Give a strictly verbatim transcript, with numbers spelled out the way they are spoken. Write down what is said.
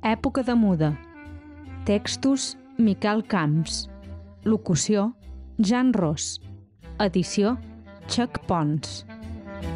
Època de muda. Textos: Miquel Camps. Locució: Jan Ros. Edició: Chuck Pons.